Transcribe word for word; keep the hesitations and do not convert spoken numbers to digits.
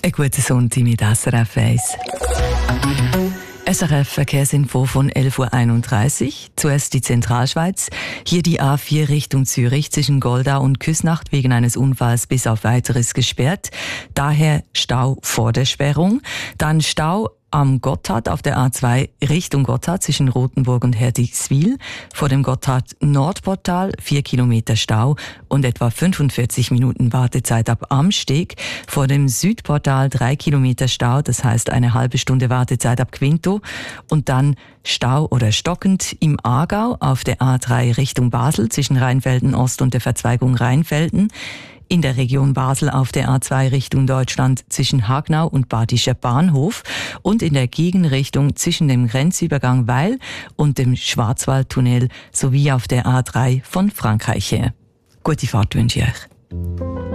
Ein guter Sonntag mit S R F eins. S R F Verkehrsinfo von elf Uhr einunddreißig. Zuerst die Zentralschweiz. Hier die A vier Richtung Zürich zwischen Goldau und Küsnacht wegen eines Unfalls bis auf Weiteres gesperrt. Daher Stau vor der Sperrung. Dann Stau am Gotthard auf der A zwei Richtung Gotthard zwischen Rothenburg und Herdigswil. Vor dem Gotthard Nordportal vier Kilometer Stau und etwa fünfundvierzig Minuten Wartezeit ab Amsteg. Vor dem Südportal drei Kilometer Stau, das heißt eine halbe Stunde Wartezeit ab Quinto. Und dann Stau oder stockend im Aargau auf der A drei Richtung Basel zwischen Rheinfelden Ost und der Verzweigung Rheinfelden. In der Region Basel auf der A zwei Richtung Deutschland zwischen Hagnau und Badischer Bahnhof und in der Gegenrichtung zwischen dem Grenzübergang Weil und dem Schwarzwaldtunnel sowie auf der A drei von Frankreich her. Gute Fahrt wünsche ich euch.